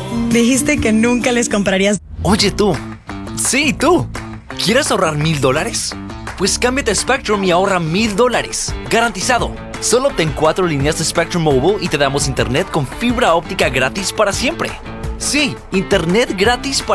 Dijiste que nunca les comprarías. Oye tú. Sí, tú. ¿Quieres ahorrar $1,000? Pues cámbiate a Spectrum y ahorra $1,000. Garantizado. Solo obtén 4 líneas de Spectrum Mobile y te damos internet con fibra óptica gratis para siempre. Sí, internet gratis para